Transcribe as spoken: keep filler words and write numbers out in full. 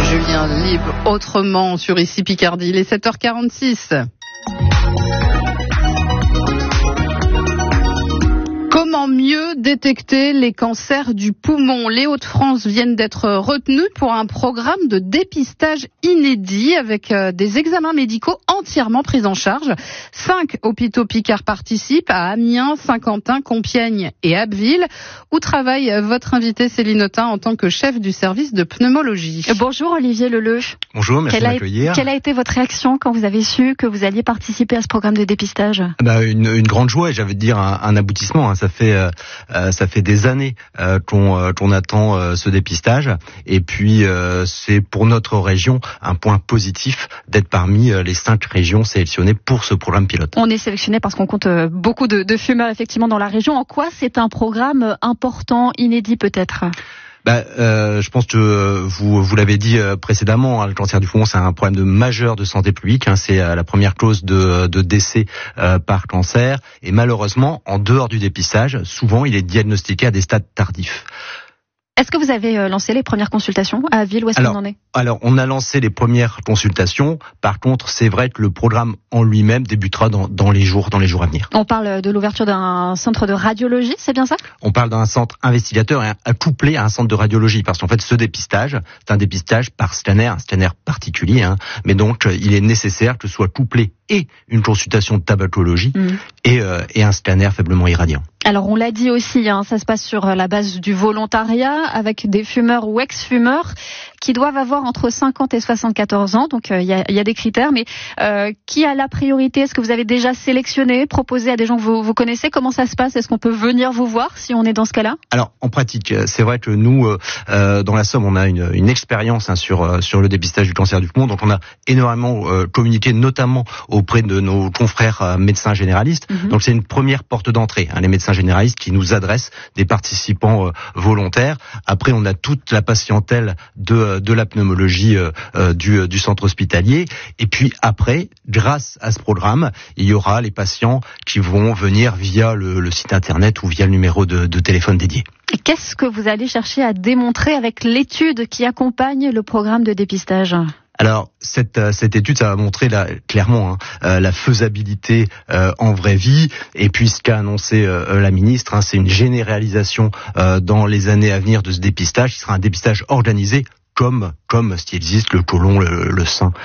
Julien Libre, autrement sur Ici Picardie. Il est sept heures quarante-six. Comment mieux détecter les cancers du poumon ? Les Hauts-de-France viennent d'être retenus pour un programme de dépistage inédit avec des examens médicaux entièrement pris en charge. Cinq hôpitaux Picard participent à Amiens, Saint-Quentin, Compiègne et Abbeville, où travaille votre invité Céline Autain en tant que chef du service de pneumologie. Bonjour Olivier Leleu. Bonjour, merci quelle de m'accueillir. A, quelle a été votre réaction quand vous avez su que vous alliez participer à ce programme de dépistage ? Bah, une, une grande joie et j'avais dire un, un aboutissement. Hein. Ça fait euh, ça fait des années euh, qu'on, euh, qu'on attend euh, ce dépistage et puis euh, c'est pour notre région un point positif d'être parmi euh, les cinq régions sélectionnées pour ce programme pilote. On est sélectionné parce qu'on compte euh, beaucoup de, de fumeurs effectivement dans la région. En quoi c'est un programme important, inédit peut-être ? Bah, euh, je pense que vous vous l'avez dit précédemment, hein, le cancer du poumon c'est un problème de majeur de santé publique, hein, c'est la première cause de, de décès euh, par cancer et malheureusement en dehors du dépistage, souvent il est diagnostiqué à des stades tardifs. Est-ce que vous avez lancé les premières consultations à Abbeville ? Où est-ce alors, qu'on en est ? Alors, on a lancé les premières consultations. Par contre, c'est vrai que le programme en lui-même débutera dans, dans les jours, dans les jours à venir. On parle de l'ouverture d'un centre de radiologie, c'est bien ça ? On parle d'un centre investigateur et un, couplé à un centre de radiologie, parce qu'en fait, ce dépistage, c'est un dépistage par scanner, un scanner particulier, hein, mais donc il est nécessaire que ce soit couplé et une consultation de tabacolologie mmh. et, euh, et un scanner faiblement irradiant. Alors on l'a dit aussi, hein, ça se passe sur la base du volontariat avec des fumeurs ou ex-fumeurs qui doivent avoir entre cinquante et soixante-quatorze ans. Donc il euh, y, a, y a des critères, mais euh, qui a la priorité ? Est-ce que vous avez déjà sélectionné, proposé à des gens que vous, vous connaissez ? Comment ça se passe ? Est-ce qu'on peut venir vous voir si on est dans ce cas-là ? Alors en pratique, c'est vrai que nous, euh, dans la Somme, on a une, une expérience hein, sur sur le dépistage du cancer du poumon. Donc on a énormément euh, communiqué, notamment auprès de nos confrères euh, médecins généralistes. Mm-hmm. Donc c'est une première porte d'entrée, hein, les médecins généralistes qui nous adressent des participants euh, volontaires. Après, on a toute la patientèle de de la pneumologie euh, euh, du du centre hospitalier. Et puis après, grâce à ce programme, il y aura les patients qui vont venir via le, le site internet ou via le numéro de, de téléphone dédié. Et qu'est-ce que vous allez chercher à démontrer avec l'étude qui accompagne le programme de dépistage ? Alors cette cette étude, ça va montrer là, clairement hein, euh, la faisabilité euh, en vraie vie. Et puis ce qu'a annoncé euh, la ministre, hein, c'est une généralisation euh, dans les années à venir de ce dépistage, qui sera un dépistage organisé comme comme ce qui existe, le côlon, le, le sein.